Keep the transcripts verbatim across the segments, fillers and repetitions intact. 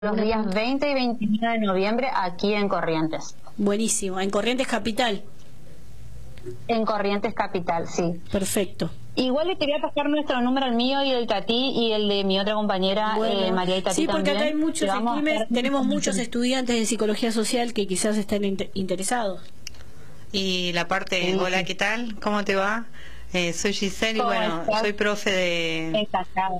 los días veinte y veintiuno de noviembre aquí en Corrientes. Buenísimo, en Corrientes Capital. En Corrientes Capital, sí. Perfecto. Igual le quería pasar nuestro número, el mío y el Tati y el de mi otra compañera, Bueno, eh, María y Tati. sí, porque también. acá hay muchos, Vamos en Quilmes, a hacer... tenemos muchos estudiantes de psicología social que quizás estén inter interesados. Y la parte, sí. Hola, ¿qué tal? ¿Cómo te va? Eh, soy Giselle y bueno, estás? soy profe de... Encantada.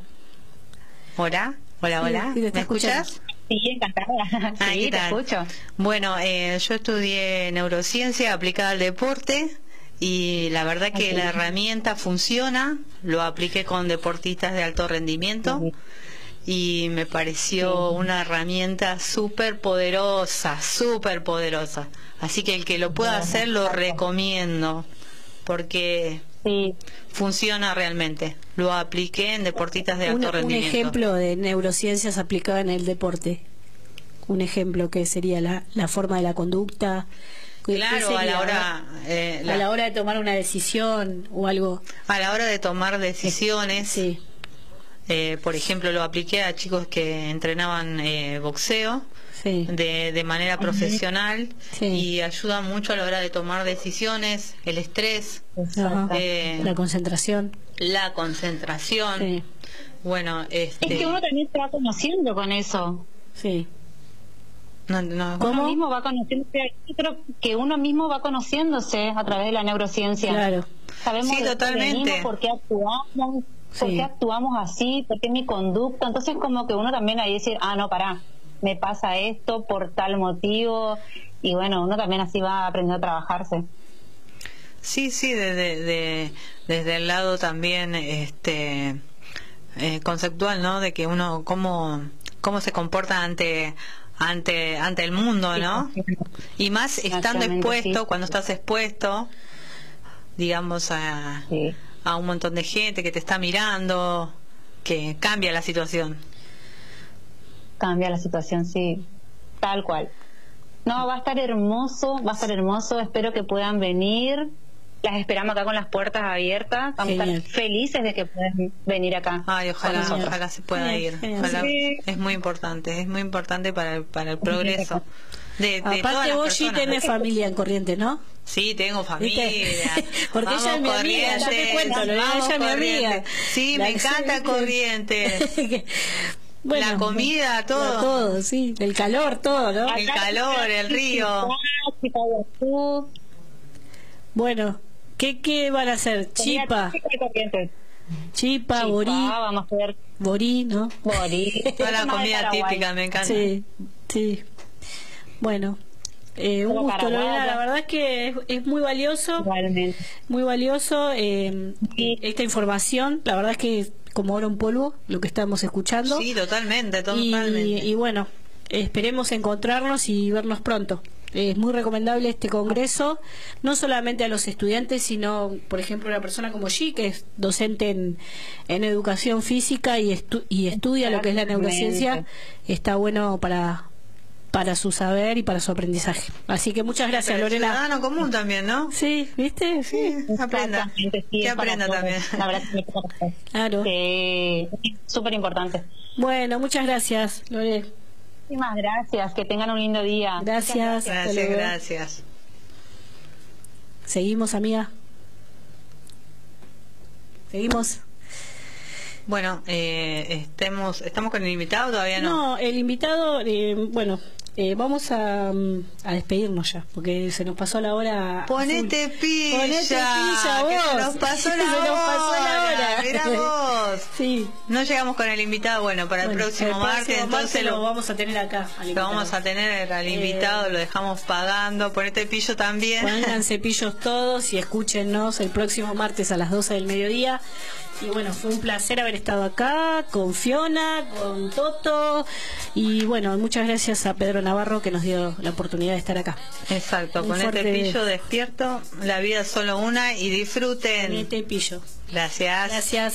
Hola, hola, hola. Sí, sí, ¿Me escuchas? Sí, encantada. Ah, sí, ¿qué tal? Te escucho. Bueno, eh, yo estudié neurociencia aplicada al deporte y la verdad que okay. la herramienta funciona. Lo apliqué con deportistas de alto rendimiento uh-huh. y me pareció sí. una herramienta súper poderosa, súper poderosa. Así que el que lo pueda hacer lo recomiendo porque sí. funciona realmente. Lo apliqué en deportistas de alto un, rendimiento. Un ejemplo de neurociencias aplicada en el deporte. Un ejemplo que sería la, la forma de la conducta. Claro, a la hora eh, la, a la hora de tomar una decisión o algo. A la hora de tomar decisiones. Sí. Eh, por ejemplo, lo apliqué a chicos que entrenaban eh, boxeo. Sí. De, de manera profesional sí. y ayuda mucho a la hora de tomar decisiones, el estrés, eh, la concentración. La concentración. Sí. Bueno, este... es que uno también se va conociendo con eso. Sí. No, no. ¿Cómo? Uno mismo va conociéndose, yo creo que uno mismo va conociéndose a través de la neurociencia. Claro. Sabemos sí, totalmente. por qué actuamos, por sí. qué actuamos así, por qué mi conducta. Entonces como que uno también ahí dice, ah, no, pará, me pasa esto por tal motivo, y bueno, uno también así va aprendiendo a trabajarse. Sí, sí, desde de, desde el lado también este eh, conceptual, ¿no? De que uno cómo cómo se comporta ante ante ante el mundo, ¿no? Y más estando expuesto, sí. cuando estás expuesto, digamos a sí. a un montón de gente que te está mirando, que cambia la situación. Cambia la situación, sí, tal cual. No, va a estar hermoso, va a estar hermoso, espero que puedan venir, las esperamos acá con las puertas abiertas, vamos genial. a estar felices de que puedan venir acá. Ay, ojalá, ojalá se pueda ir, ojalá. Sí. Es muy importante, es muy importante para el, para el progreso. De, de Aparte vos sí tenés familia en Corrientes, ¿no? Sí, tengo familia. Porque vamos, ella es mi amiga, yo te cuento, lo ella es mi amiga. Sí, la me encanta Corrientes. Bueno, la comida, todo. Todo, sí. El calor, todo, ¿no? El calor, el río. Bueno, ¿qué, qué van a hacer? Chipa. Chipa, borí. Vamos a ver. Borí, ¿no? Borí. Toda la comida típica, me encanta. Sí, sí. Bueno. Eh, un gusto, Lorena, la verdad es que es, es muy valioso. Igualmente. Muy valioso eh, sí. esta información. La verdad es que como oro en polvo lo que estamos escuchando. Sí, totalmente, totalmente. Y, y bueno, esperemos encontrarnos y vernos pronto. Es muy recomendable este congreso, no solamente a los estudiantes, sino, por ejemplo, una persona como G, que es docente en, en educación física y, estu y estudia lo que es la neurociencia. Está bueno para para su saber y para su aprendizaje. Así que muchas gracias, pero Lorena. Ciudadano común también, ¿no? Sí, ¿viste? Sí, aprenda. Que aprenda también. La verdad que claro. Sí, súper importante. Bueno, muchas gracias, Lore. Muchísimas gracias, que tengan un lindo día. Gracias. Gracias, gracias. gracias. Seguimos, amiga. Seguimos. Bueno, eh, estemos, ¿estamos con el invitado todavía no? No, el invitado, eh, bueno, eh, vamos a, a despedirnos ya, porque se nos pasó la hora. Ponete pilla. Ponete pilla, vos. Que se nos pasó la se hora. nos pasó la hora. Mirá vos. Sí. No llegamos con el invitado, bueno, para bueno, el próximo el martes, próximo entonces martes lo, lo vamos a tener acá. Lo vamos a tener al invitado, eh, lo dejamos pagando. Ponete pillo también. Pónganse pillos todos y escúchenos el próximo martes a las doce del mediodía. Y bueno, fue un placer haber estado acá con Fiona, con Toto y bueno, muchas gracias a Pedro Navarro que nos dio la oportunidad de estar acá. Exacto, con este pillo despierto, la vida es solo una y disfruten. Con este pillo. Gracias. Gracias.